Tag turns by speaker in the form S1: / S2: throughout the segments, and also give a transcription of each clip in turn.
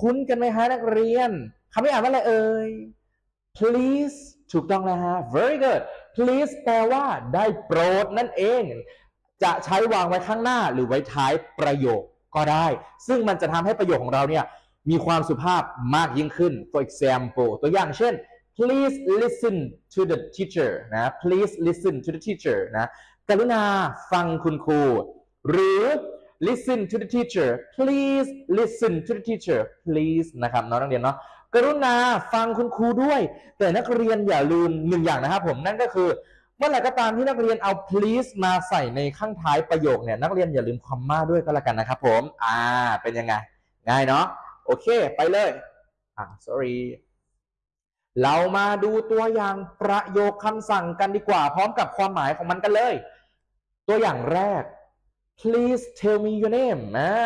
S1: คุ้นกันไหมฮะนักเรียนคำนี้อ่านว่าอะไรเอ่ย please ถูกต้องแล้วฮะ very good please แปลว่าได้โปรดนั่นเองจะใช้วางไว้ข้างหน้าหรือไว้ท้ายประโยคก็ได้ซึ่งมันจะทำให้ประโยคของเราเนี่ยมีความสุภาพมากยิ่งขึ้น for example ตัวอย่างเช่น please listen to the teacher นะ please listen to the teacher นะกรุณาฟังคุณครูหรือ listen to the teacher please listen to the teacher please นะครับน้องนักเรียนเนาะกรุณาฟังคุณครูด้วยแต่นักเรียนอย่าลืมหนึ่งอย่างนะครับผมนั่นก็คือเมื่อไหร่ก็ตามที่นักเรียนเอา please มาใส่ในข้างท้ายประโยคเนี่ยนักเรียนอย่าลืมคอมมาด้วยก็แล้วกันนะครับผมเป็นยังไงง่ายเนาะโอเคไปเลยsorry เรามาดูตัวอย่างประโยคคำสั่งกันดีกว่าพร้อมกับความหมายของมันกันเลยตัวอย่างแรก please tell me your name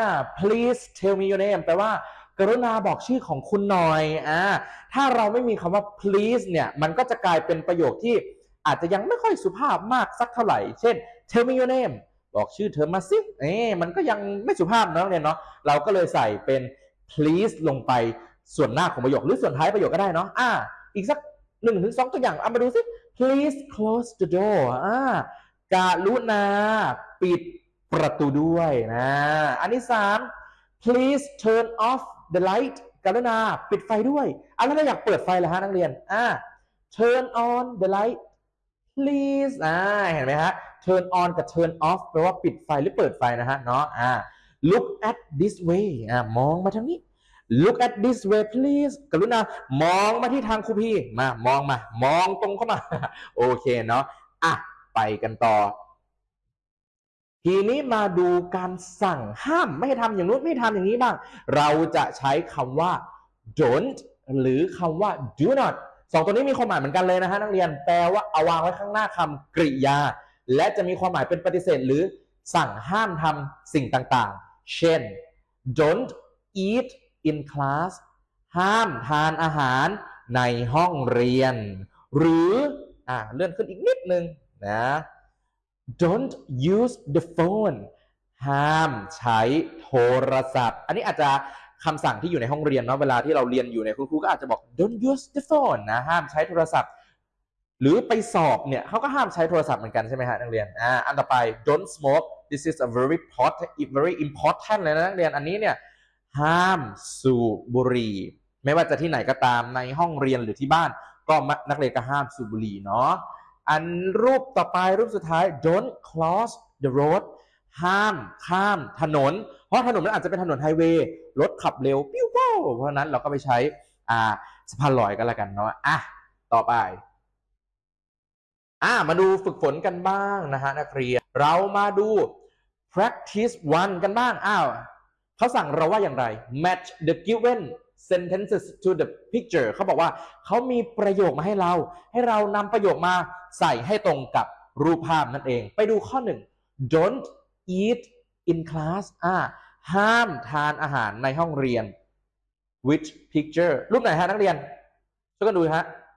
S1: please tell me your name แปลว่ากรุณาบอกชื่อของคุณหน่อยถ้าเราไม่มีคำว่า please เนี่ยมันก็จะกลายเป็นประโยคที่อาจจะยังไม่ค่อยสุภาพมากสักเท่าไหร่เช่น tell me your name บอกชื่อเธอมาสิมันก็ยังไม่สุภาพนะเนี่ยเนาะเราก็เลยใส่เป็น please ลงไปส่วนหน้าของประโยคหรือส่วนท้ายประโยคก็ได้เนาะอีกสัก1-2ตัวอย่างเอามาดูสิ please close the door กรุณาปิดประตูด้วยนะอันที่3 please turn off the light กรุณาปิดไฟด้วยแล้วเราอยากเปิดไฟเหรอฮะนักเรียนturn on the light please เห็นไหมฮะ turn on กับ turn off แปลว่าปิดไฟหรือเปิดไฟนะฮะเนาะlook at this way มองมาทางนี้ look at this way please กรุณามองมาที่ทางครูพี่มองตรงเข้ามาโอเคเนาะไปกันต่อทีนี้มาดูการสั่งห้ามไม่ให้ทำอย่างนู้นไม่ให้ทำอย่างนี้บ้างเราจะใช้คำว่า don't หรือคำว่า do not สองตัวนี้มีความหมายเหมือนกันเลยนะฮะนักเรียนแปลว่าเอาวางไว้ข้างหน้าคำกริยาและจะมีความหมายเป็นปฏิเสธหรือสั่งห้ามทำสิ่งต่างๆเช่น don't eat in class ห้ามทานอาหารในห้องเรียนหรือเลื่อนขึ้นอีกนิดนึงนะ don't use the phone ห้ามใช้โทรศัพท์อันนี้อาจจะคำสั่งที่อยู่ในห้องเรียนเนาะเวลาที่เราเรียนอยู่เนี่ยคุณครูก็อาจจะบอก don't use the phone นะห้ามใช้โทรศัพท์หรือไปสอบเนี่ยเขาก็ห้ามใช้โทรศัพท์เหมือนกันใช่ไหมฮะนักเรียนอันต่อไป don't smoke this is a very important เลยนะนักเรียนอันนี้เนี่ยห้ามสูบบุหรี่ไม่ว่าจะที่ไหนก็ตามในห้องเรียนหรือที่บ้านก็นักเรียนก็ห้ามสูบบุหรี่เนาะอันรูปต่อไปรูปสุดท้าย don't cross the road ห้ามข้ามถนนเพราะถนนมันอาจจะเป็นถนนไฮเวย์รถขับเร็วปิ้วเป้าเพราะนั้นเราก็ไปใช้สะพานลอยกันแล้วกันเนาะต่อไปมาดูฝึกฝนกันบ้างนะฮะนักเรียนเรามาดู practice 1 กันบ้างเขาสั่งเราว่าอย่างไร match the given sentences to the picture เขาบอกว่าเขามีประโยคมาให้เรานำประโยคมาใส่ให้ตรงกับรูปภาพนั่นเองไปดูข้อ 1 don't eat in class ห้ามทานอาหารในห้องเรียน which picture รูปไหนฮะนักเรียนช่วยกันดูฮะ